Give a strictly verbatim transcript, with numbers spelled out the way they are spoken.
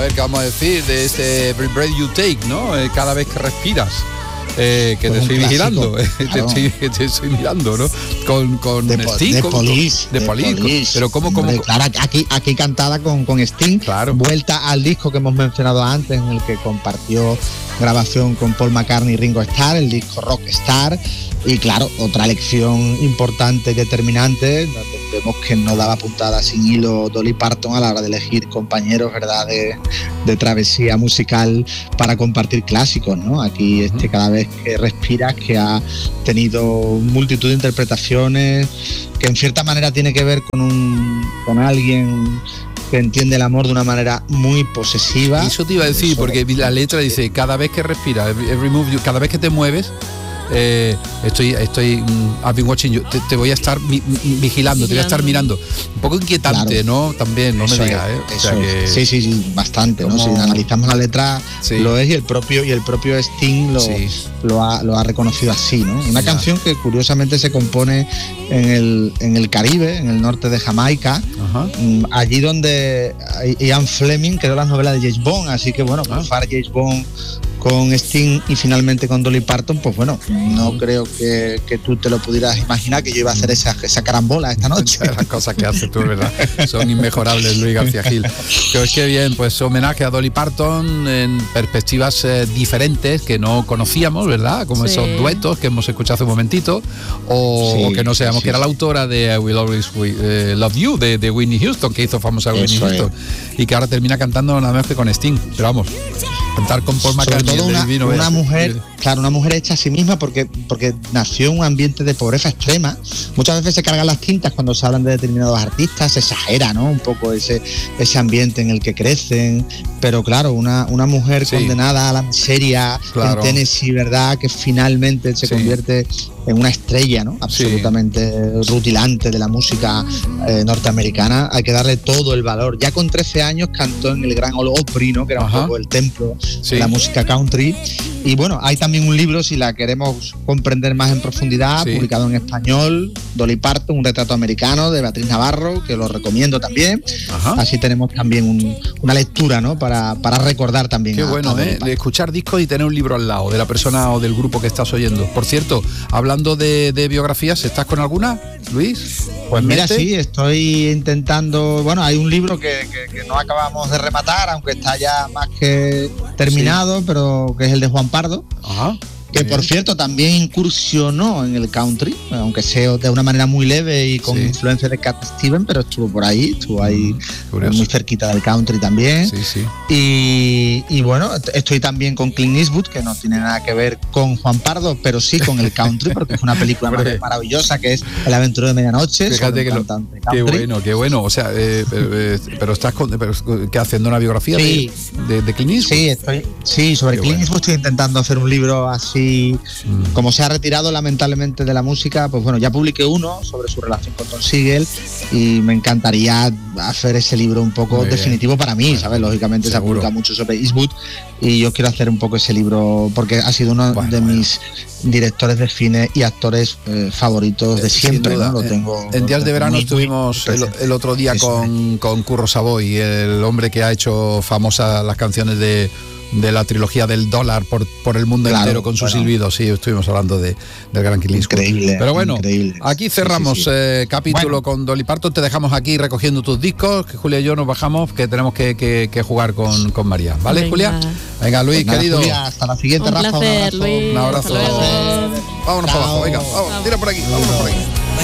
ver, ¿qué vamos a decir de este Every Breath You Take, ¿no? Eh, cada vez que respiras. Eh, que pues te estoy vigilando, claro. te, estoy, te estoy mirando, ¿no? Con, con de, Sting, de con, Police, de, de Police, Police. Pero cómo, cómo, Hombre, claro, aquí, aquí cantada con, con Sting, claro. Vuelta al disco que hemos mencionado antes, en el que compartió grabación con Paul McCartney y Ringo Starr, el disco Rockstar. Y claro, otra lección importante y determinante, donde vemos que no daba puntada sin hilo Dolly Parton a la hora de elegir compañeros, ¿verdad?, de, de travesía musical para compartir clásicos, ¿no? Aquí este Cada vez que respiras, que ha tenido multitud de interpretaciones, que en cierta manera tiene que ver con un con alguien que entiende el amor de una manera muy posesiva. Eso te iba a decir, porque la letra dice, cada vez que respiras, every move you, cada vez que te mueves, Eh, estoy, estoy, um, I've been watching you, te, te voy a estar mi, mi, vigilando, te voy a estar mirando. Un poco inquietante, claro. ¿no? También, no eso me digas, ¿eh? O sea que, sí, sí, sí, bastante, ¿no? Si analizamos la letra, sí. lo es, y el propio, y el propio Sting lo, sí. lo, ha, lo ha reconocido así, ¿no? Una ya. canción que curiosamente se compone en el, en el Caribe, en el norte de Jamaica, um, allí donde Ian Fleming creó las novelas de James Bond, así que bueno, pues ah. James Bond con Sting y finalmente con Dolly Parton, pues bueno, no creo que, que tú te lo pudieras imaginar que yo iba a hacer esa, esa carambola esta noche. Las cosas que haces tú, ¿verdad? Son inmejorables, Luis García Gil. Pero es que bien, pues homenaje a Dolly Parton en perspectivas eh, diferentes que no conocíamos, ¿verdad? Como sí. esos duetos que hemos escuchado hace un momentito, o, sí, o que no sabíamos sí, que era sí. la autora de I Will Always uh, Love You, de, de Whitney Houston, que hizo famosa Whitney Eso Houston, es. y que ahora termina cantando nada más que con Sting. Pero vamos, cantar con Paul McCartney. Todo una, divino, una mujer, claro, una mujer hecha a sí misma porque, porque nació en un ambiente de pobreza extrema. Muchas veces se cargan las tintas cuando se hablan de determinados artistas, se exagera, ¿no? Un poco ese, ese ambiente en el que crecen. Pero claro, una, una mujer sí. condenada a la miseria claro. en Tennessee, ¿verdad? Que finalmente se sí. convierte en una estrella, ¿no? Absolutamente sí. rutilante de la música eh, norteamericana. Hay que darle todo el valor. Ya con trece años cantó en el Gran Ole Opry, ¿no? Que era Ajá. un poco el templo sí. de la música country. Y bueno, hay también un libro, si la queremos comprender más en profundidad, sí. publicado en español, Dolly Parton, un retrato americano, de Beatriz Navarro, que lo recomiendo también. Ajá. Así tenemos también un, una lectura, ¿no? Para, para recordar también. Qué a, bueno, a ¿eh? De escuchar discos y tener un libro al lado de la persona o del grupo que estás oyendo. Por cierto, hablando de, de biografías, ¿estás con alguna, Luis? Pues mira, sí, estoy intentando. Bueno, hay un libro que, que, que no acabamos de rematar, aunque está ya más que terminado, sí. pero que es el de Juan Pardo. Ajá. Que por cierto también incursionó en el country, aunque sea de una manera muy leve y con sí. influencia de Cat Stevens, pero estuvo por ahí, estuvo ahí mm, muy cerquita del country también. Sí, sí. Y, y bueno, estoy también con Clint Eastwood, que no tiene nada que ver con Juan Pardo, pero sí con el country, porque es una película maravillosa que es El aventurero de medianoche. Fíjate que lo, qué bueno, qué bueno. O sea, eh, pero, pero estás con, pero, ¿qué, haciendo una biografía sí. de, de, de Clint Eastwood? Sí, estoy, sí, sobre qué Clint bueno. Eastwood estoy intentando hacer un libro así. Y mm. como se ha retirado lamentablemente de la música, pues bueno, ya publiqué uno sobre su relación con Don Siegel y me encantaría hacer ese libro un poco definitivo para mí, bueno, ¿sabes? Lógicamente seguro. Se ha publicado mucho sobre Eastwood y yo quiero hacer un poco ese libro porque ha sido uno bueno, de bueno. mis directores de cine y actores eh, favoritos de siempre, ¿no? Lo tengo. En Días de Verano estuvimos el, el otro día con, con Curro Savoy, el hombre que ha hecho famosas las canciones de de la trilogía del dólar por, por el mundo claro, entero con sus bueno. silbidos. Sí, estuvimos hablando de, del gran Clint Eastwood. Increíble. Pero bueno, increíble. Aquí cerramos sí, sí, sí. Eh, capítulo bueno. con Dolly Parton. Te dejamos aquí recogiendo tus discos, que Julia y yo nos bajamos, que tenemos que, que, que jugar con, con María. ¿Vale, Venga. Julia? Venga, Luis, pues nada, querido. Julia, hasta la siguiente, un Rafa. placer, un abrazo. Luis. Un abrazo. Vámonos para abajo, venga, vamos, tira por aquí, vámonos por aquí.